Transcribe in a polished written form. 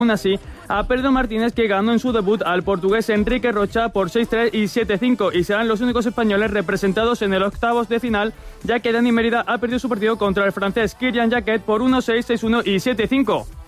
Aún así, ha perdido Martínez, que ganó en su debut al portugués Enrique Rocha por 6-3 y 7-5, y serán los únicos españoles representados en el octavos de final, ya que Dani Mérida ha perdido su partido contra el francés Kirian Jacquet por 1-6, 6-1 y 7-5.